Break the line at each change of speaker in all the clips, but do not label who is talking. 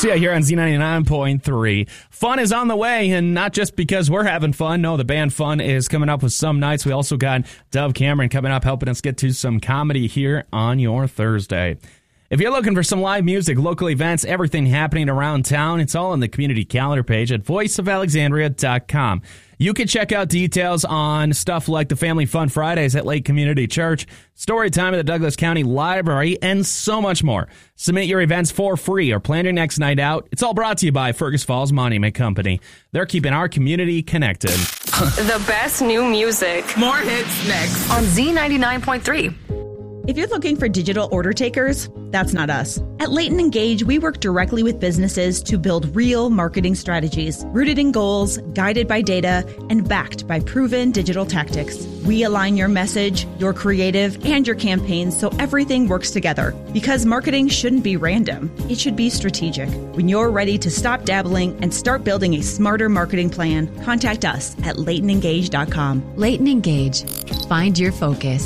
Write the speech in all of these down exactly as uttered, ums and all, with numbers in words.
Garcia here on Z ninety-nine point three. Fun is on the way, and not just because we're having fun. No, the band Fun is coming up with some nights. We also got Dove Cameron coming up helping us get to some comedy here on your Thursday. If you're looking for some live music, local events, everything happening around town, it's all on the community calendar page at voice of alexandria dot com. You can check out details on stuff like the Family Fun Fridays at Lake Community Church, story time at the Douglas County Library, and so much more. Submit your events for free or plan your next night out. It's all brought to you by Fergus Falls Monument Company. They're keeping our community connected.
The best new music.
More hits next.
On Z ninety-nine point three.
If you're looking for digital order takers, that's not us. At Leighton Engage, we work directly with businesses to build real marketing strategies, rooted in goals, guided by data, and backed by proven digital tactics. We align your message, your creative, and your campaigns so everything works together. Because marketing shouldn't be random. It should be strategic. When you're ready to stop dabbling and start building a smarter marketing plan, contact us at leighton engage dot com.
Leighton Engage. Find your focus.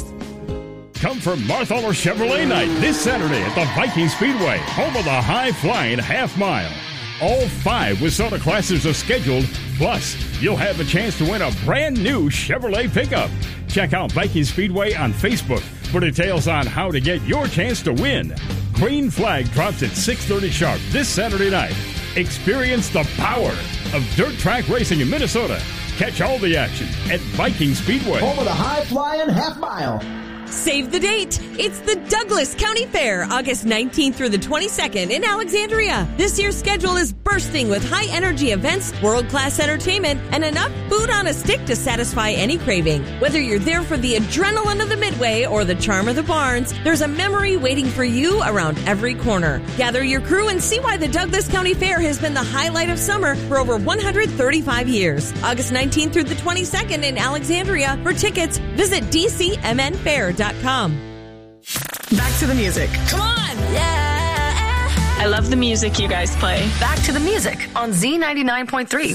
Come for Marthaler Chevrolet Night this Saturday at the Viking Speedway, home of the high-flying half mile. All five WISSOTA classes are scheduled, plus you'll have a chance to win a brand new Chevrolet pickup. Check out Viking Speedway on Facebook for details on how to get your chance to win. Green flag drops at six thirty sharp this Saturday night. Experience the power of dirt track racing in Minnesota. Catch all the action at Viking Speedway,
home of the high-flying half mile.
Save the date. It's the Douglas County Fair, August nineteenth through the twenty-second in Alexandria. This year's schedule is bursting with high-energy events, world-class entertainment, and enough food on a stick to satisfy any craving. Whether you're there for the adrenaline of the Midway or the charm of the Barns, there's a memory waiting for you around every corner. Gather your crew and see why the Douglas County Fair has been the highlight of summer for over one hundred thirty-five years. August nineteenth through the twenty-second in Alexandria. For tickets, visit d c m n fair dot com.
Back to the music.
Come on! Yeah! I love the music you guys play. Back to the music on Z ninety-nine point three.